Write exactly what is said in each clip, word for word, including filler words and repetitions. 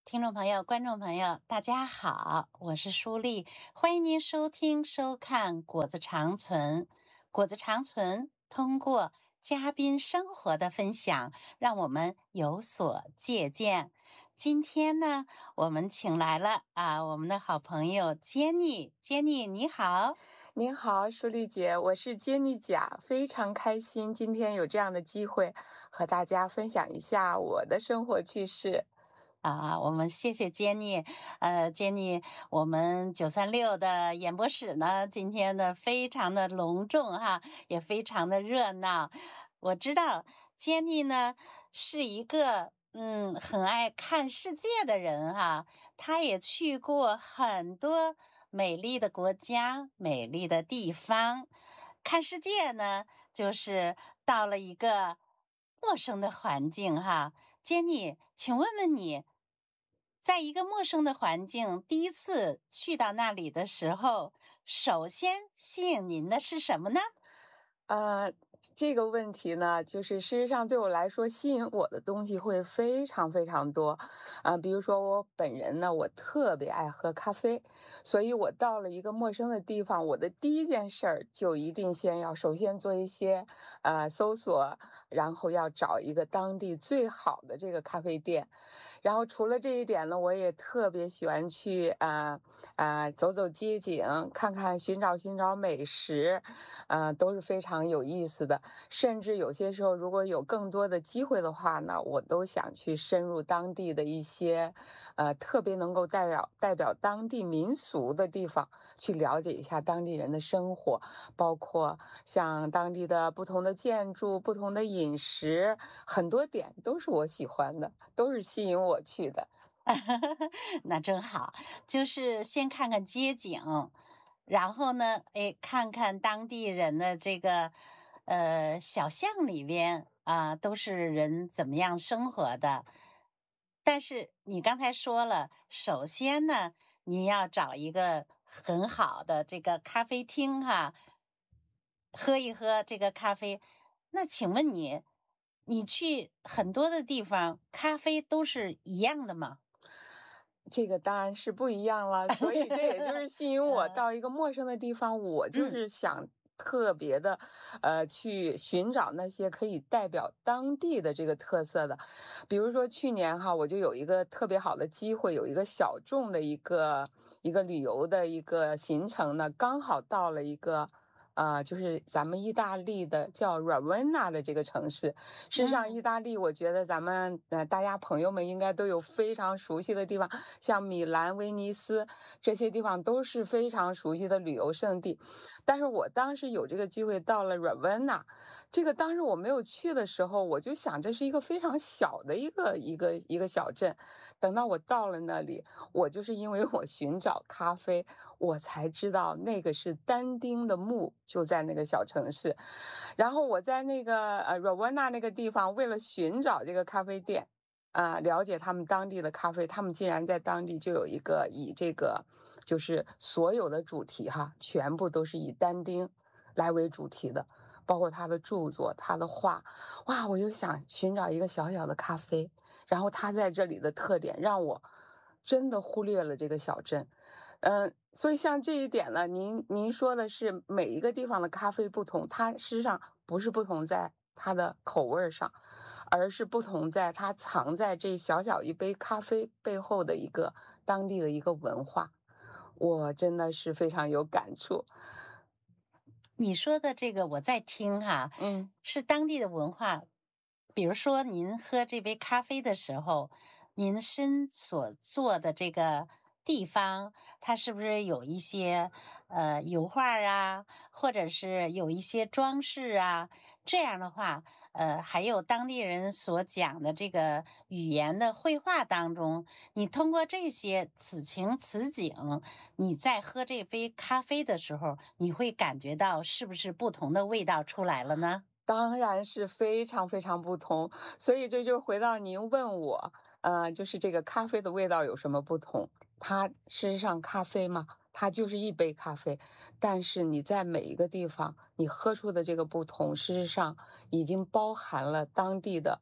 听众朋友、观众朋友，大家好，我是舒丽，欢迎您收听、收看《果子长存》。果子长存通过嘉宾生活的分享，让我们有所借鉴。今天呢，我们请来了啊，我们的好朋友 Jenny，Jenny 你好。 您好，舒丽姐，我是杰妮甲，非常开心今天有这样的机会和大家分享一下我的生活趣事。 啊，我们谢谢 Jenny，呃，Jenny，我们九三六的演播室呢，今天呢非常的隆重哈，也非常的热闹。我知道 Jenny 呢是一个嗯很爱看世界的人哈，她也去过很多美丽的国家、美丽的地方。看世界呢，就是到了一个陌生的环境哈。Jenny，请问问你，在一个陌生的环境，第一次去到那里的时候，首先吸引您的是什么呢？ 呃，这个问题呢，就是事实上对我来说，吸引我的东西会非常非常多。啊、比如说我本人呢，我特别爱喝咖啡，所以我到了一个陌生的地方，我的第一件事儿就一定先要首先做一些呃搜索，然后要找一个当地最好的这个咖啡店。然后除了这一点呢，我也特别喜欢去啊啊、呃走走街景，看看寻找寻找美食，呃，都是非常有意思的。甚至有些时候，如果有更多的机会的话呢，我都想去深入当地的一些呃特别能够代表代表当地民俗的地方，去了解一下当地人的生活，包括像当地的不同的建筑、不同的饮食，很多点都是我喜欢的，都是吸引我去的。 那正好，就是先看看街景，然后呢，哎，看看当地人的这个呃小巷里边啊，都是人怎么样生活的。但是你刚才说了，首先呢，你要找一个很好的这个咖啡厅哈，喝一喝这个咖啡。那请问你，你去很多的地方，咖啡都是一样的吗？ 这个当然是不一样了，所以这也就是吸引我嗯到一个陌生的地方，我就嗯是想特别的，呃，去寻找那些可以代表当地的这个特色的。比如说去年哈，我就有一个特别好的机会，有一个小众的一个一个旅游的一个行程呢，刚好到了一个。呃，就是咱们意大利的叫 Ravenna 的这个城市。事实上， 嗯意大利我觉得咱们呃大家朋友们应该都有非常熟悉的地方，像米兰、威尼斯这些地方都是非常熟悉的旅游胜地。但是我当时有这个机会到了 Ravenna，这个当时我没有去的时候，我就想这是一个非常小的一个一个一个小镇。等到我到了那里，我就是因为我寻找咖啡，我才知道那个是但丁的墓就在那个小城市。然后我在那个呃 Ravenna 那个地方，为了寻找这个咖啡店，啊、了解他们当地的咖啡，他们竟然在当地就有一个以这个就是所有的主题哈，全部都是以但丁来为主题的，包括他的著作、他的画。哇，我就想寻找一个小小的咖啡，然后他在这里的特点让我真的忽略了这个小镇。嗯，所以像这一点呢，您您说的是每一个地方的咖啡不同，它事实上不是不同在它的口味儿上，而是不同在它藏在这小小一杯咖啡背后的一个当地的一个文化。我真的是非常有感触。 你说的这个我在听哈， 嗯。 是当地的文化。比如说，您喝这杯咖啡的时候，您身所坐的这个地方，它是不是有一些呃油画啊，或者是有一些装饰啊？这样的话，呃，还有当地人所讲的这个语言的绘画当中，你通过这些此情此景，你在喝这杯咖啡的时候，你会感觉到是不是不同的味道出来了呢？ 当然是非常非常不同，所以这就回到您问我，呃，就是这个咖啡的味道有什么不同？它事实上咖啡嘛，它就是一杯咖啡，但是你在每一个地方，你喝出的这个不同，事实上已经包含了当地的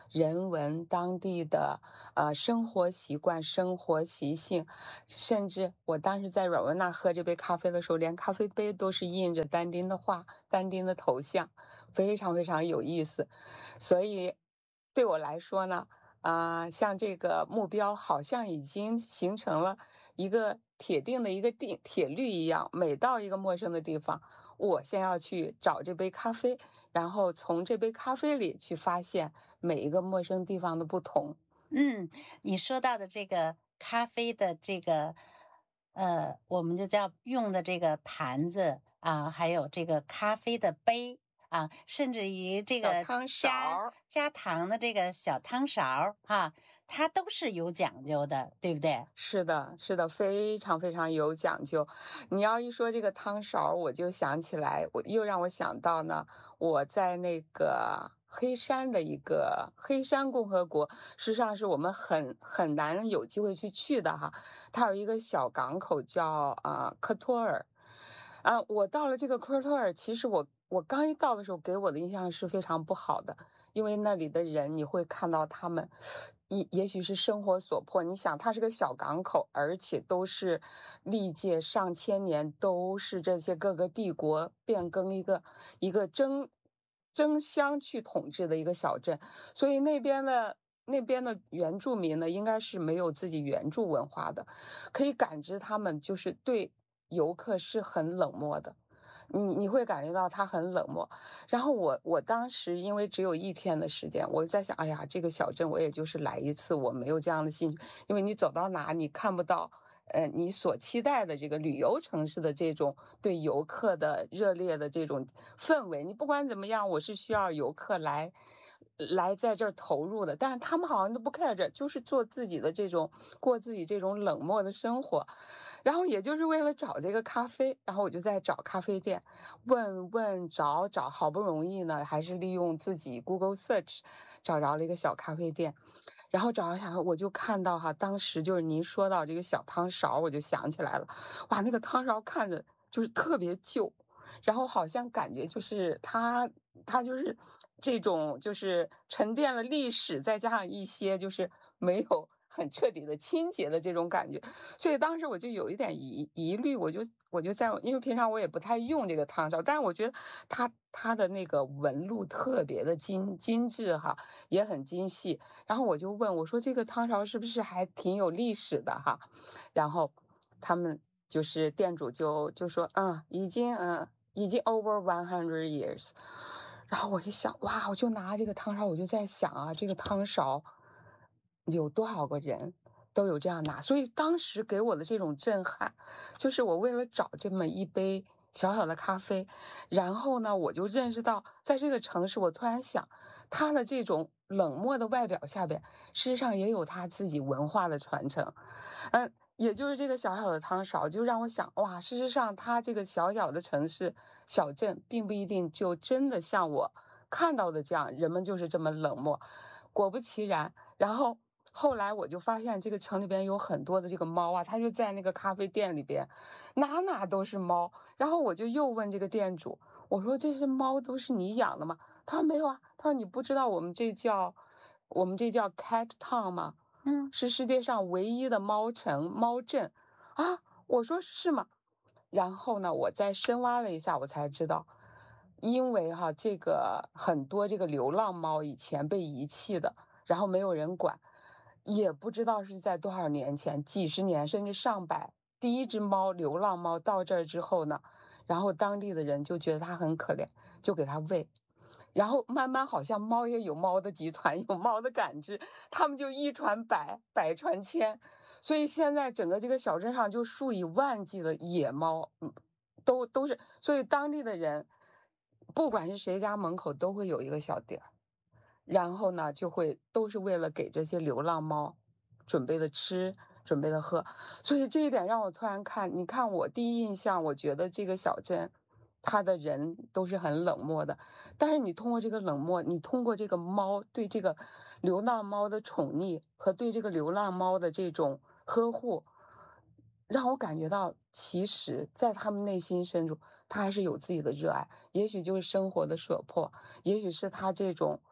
人文、当地的呃生活习惯、生活习性，甚至我当时在阮文那喝这杯咖啡的时候，连咖啡杯都是印着但丁的画、但丁的头像，非常非常有意思。所以对我来说呢，啊、像这个目标好像已经形成了一个铁定的一个定铁律一样，每到一个陌生的地方，我先要去找这杯咖啡，然后从这杯咖啡里去发现每一个陌生地方的不同。 嗯，你说到的这个咖啡的这个，呃，我们就叫用的这个盘子啊，还有这个咖啡的杯啊，甚至于这个小汤勺加儿， 加糖的这个小汤勺儿哈，它都是有讲究的，对不对？ 是的，是的，非常非常有讲究。你要一说这个汤勺儿我就想起来，我又让我想到呢，我在那个黑山的一个黑山共和国，实际上是我们很很难有机会去去的哈。它有一个小港口叫啊、科托尔，啊，我到了这个科托尔，其实我我刚一到的时候，给我的印象是非常不好的，因为那里的人你会看到他们，也也许是生活所迫。你想，它是个小港口，而且都是历届上千年，都是这些各个帝国变更一个一个争争相去统治的一个小镇，所以那边的。那边的原住民呢，应该是没有自己原住文化的，可以感知他们就是对游客是很冷漠的。你你会感觉到他很冷漠。然后我我当时因为只有一天的时间，我就在想，哎呀，这个小镇我也就是来一次，我没有这样的兴趣，因为你走到哪你看不到，呃，你所期待的这个旅游城市的这种对游客的热烈的这种氛围。你不管怎么样，我是需要游客来。来在这儿投入的，但是他们好像都不 care 这，就是做自己的这种过自己这种冷漠的生活。然后也就是为了找这个咖啡，然后我就在找咖啡店，问问找找，好不容易呢，还是利用自己 Google Search 找着了一个小咖啡店，然后找了想，我就看到哈，当时就是您说到这个小汤勺，我就想起来了，哇，那个汤勺看着就是特别旧，然后好像感觉就是它它就是这种就是沉淀了历史，再加上一些就是没有很彻底的清洁的这种感觉，所以当时我就有一点疑疑虑，我就我就在因为平常我也不太用这个汤勺，但是我觉得它它的那个纹路特别的精精致哈，也很精细。然后我就问我说："这个汤勺是不是还挺有历史的哈？"然后他们就是店主就就说："嗯，已经嗯已经 over one hundred years。"然后我一想，哇，我就拿这个汤勺，我就在想啊，这个汤勺有多少个人都有这样拿，所以当时给我的这种震撼，就是我为了找这么一杯小小的咖啡，然后呢，我就认识到，在这个城市，我突然想，它的这种冷漠的外表下边，事实上也有它自己文化的传承。嗯，也就是这个小小的汤勺，就让我想，哇，事实上，它这个小小的城市小镇，并不一定就真的像我看到的这样，人们就是这么冷漠。果不其然，然后后来我就发现这个城里边有很多的这个猫啊，它就在那个咖啡店里边，哪哪都是猫。然后我就又问这个店主，我说这些猫都是你养的吗？他说没有啊，他说你不知道我们这叫我们这叫 Cat Town 吗？ 嗯。 是世界上唯一的猫城、猫镇啊！我说是吗？然后呢，我再深挖了一下，我才知道，因为哈，这个很多这个流浪猫以前被遗弃的，然后没有人管，也不知道是在多少年前，几十年甚至上百，第一只猫流浪猫到这儿之后呢，然后当地的人就觉得它很可怜，就给它喂。然后慢慢好像猫也有猫的集团，有猫的感知，他们就一传百，百传千，所以现在整个这个小镇上就数以万计的野猫，嗯，都都是，所以当地的人，不管是谁家门口都会有一个小店儿，然后呢，就会都是为了给这些流浪猫准备的吃，准备的喝，所以这一点让我突然看，你看我第一印象，我觉得这个小镇，它的人都是很冷漠的，但是你通过这个冷漠，你通过这个猫对这个流浪猫的宠溺和对这个流浪猫的这种呵护，让我感觉到，其实，在他们内心深处，他还是有自己的热爱，也许就是生活的所迫，也许是他这种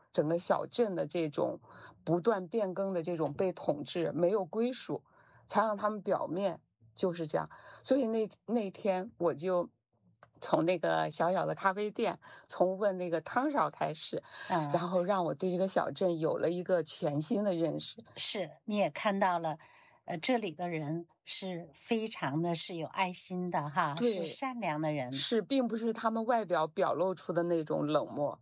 整个小镇的这种不断变更的这种被统治，没有归属，才让他们表面就是这样。所以那那天我就从那个小小的咖啡店，从问那个汤勺开始， 嗯。 然后让我对这个小镇有了一个全新的认识。 是，你也看到了，呃，这里的人是非常的是有爱心的哈，是对， 善良的人。 是，并不是他们外表表露出的那种冷漠。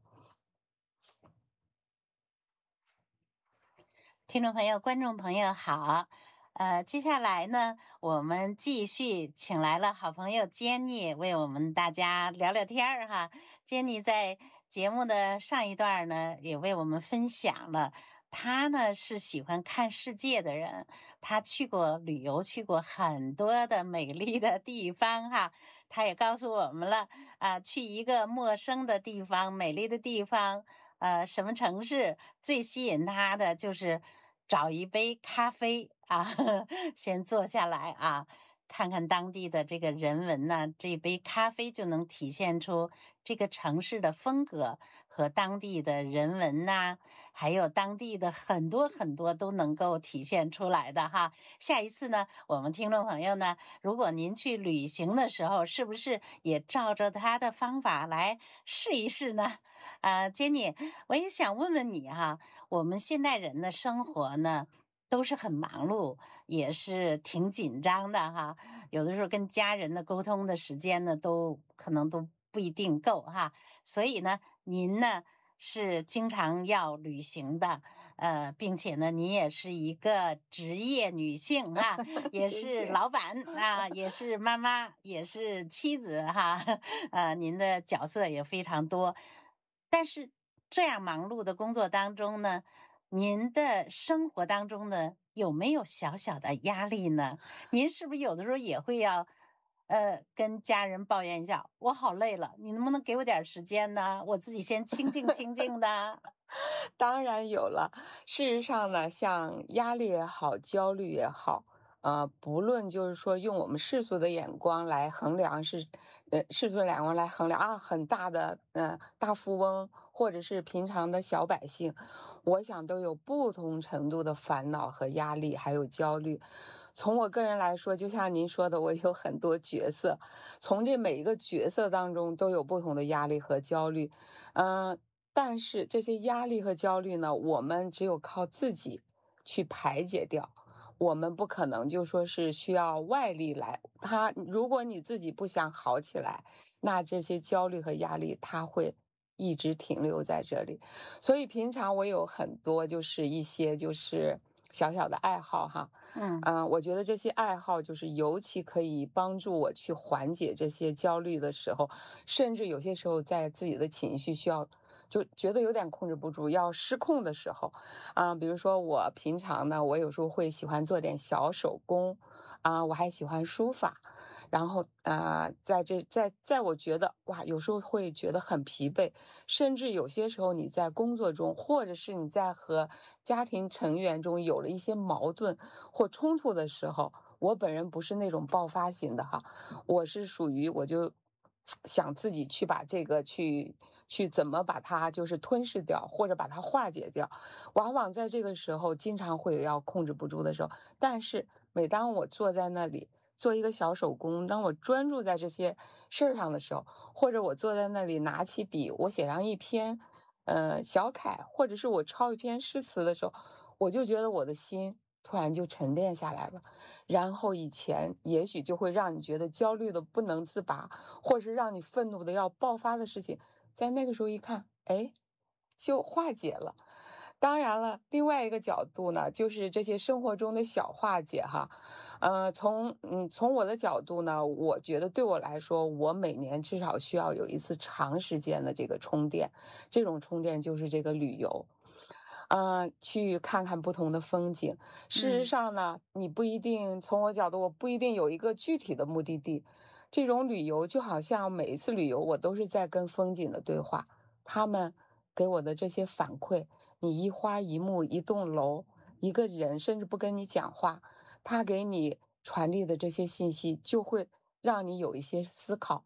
听众朋友、观众朋友好，呃，接下来呢，我们继续请来了好朋友 Jenny 为我们大家聊聊天儿哈。Jenny 在节目的上一段呢，也为我们分享了，她呢是喜欢看世界的人，她去过旅游，去过很多的美丽的地方哈。她也告诉我们了啊，去一个陌生的地方、美丽的地方。呃，什么城市最吸引他的就是找一杯咖啡啊，先坐下来啊，看看当地的这个人文呐、这杯咖啡就能体现出这个城市的风格和当地的人文呐、还有当地的很多很多都能够体现出来的哈。下一次呢，我们听众朋友呢，如果您去旅行的时候，是不是也照着他的方法来试一试呢？啊，Jenny，我也想问问你哈，我们现代人的生活呢，都是很忙碌，也是挺紧张的哈。有的时候跟家人的沟通的时间呢，都可能都不一定够哈。所以呢，您呢是经常要旅行的，呃，并且呢，您也是一个职业女性哈，也谢谢。 是老板啊，也是妈妈，也是妻子哈，呃，您的角色也非常多。但是这样忙碌的工作当中呢，您的生活当中呢，有没有小小的压力呢？您是不是有的时候也会要，呃，跟家人抱怨一下，我好累了，你能不能给我点儿时间呢？我自己先清静清静的。 当然有了。事实上呢，像压力也好，焦虑也好，呃，不论就是说用我们世俗的眼光来衡量是，呃，世俗的眼光来衡量啊，很大的呃大富翁，或者是平常的小百姓，我想都有不同程度的烦恼和压力，还有焦虑。从我个人来说，就像您说的，我有很多角色，从这每一个角色当中都有不同的压力和焦虑，嗯、但是这些压力和焦虑呢，我们只有靠自己去排解掉，我们不可能就说是需要外力来。它，如果你自己不想好起来，那这些焦虑和压力它会一直停留在这里。所以平常我有很多就是一些就是小小的爱好哈， 嗯。 嗯、我觉得这些爱好就是尤其可以帮助我去缓解这些焦虑的时候，甚至有些时候在自己的情绪需要就觉得有点控制不住，要失控的时候，啊、比如说我平常呢，我有时候会喜欢做点小手工，啊、我还喜欢书法，然后啊，在这在在我觉得哇，有时候会觉得很疲惫，甚至有些时候你在工作中，或者是你在和家庭成员中有了一些矛盾或冲突的时候，我本人不是那种爆发型的哈，我是属于我就想自己去把这个去去怎么把它就是吞噬掉，或者把它化解掉。往往在这个时候，经常会有要控制不住的时候。但是每当我坐在那里做一个小手工，当我专注在这些事儿上的时候，或者我坐在那里拿起笔，我写上一篇呃小楷，或者是我抄一篇诗词的时候，我就觉得我的心突然就沉淀下来了。然后以前也许就会让你觉得焦虑的不能自拔，或是让你愤怒的要爆发的事情，在那个时候一看，哎，就化解了。当然了，另外一个角度呢，就是这些生活中的小化解哈，呃，从嗯从我的角度呢，我觉得对我来说，我每年至少需要有一次长时间的这个充电，这种充电就是这个旅游。嗯，去看看不同的风景。事实嗯。 上呢，你不一定从我角度，我不一定有一个具体的目的地。这种旅游就好像每一次旅游，我都是在跟风景的对话。他们给我的这些反馈，你一花一木一栋楼，一个人，甚至不跟你讲话，他给你传递的这些信息，就会让你有一些思考。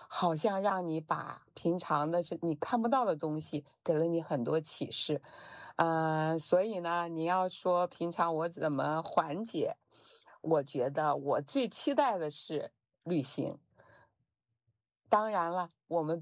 好像让你把平常的是你看不到的东西，给了你很多启示。呃，所以呢，你要说平常我怎么缓解，我觉得我最期待的是旅行。当然了，我们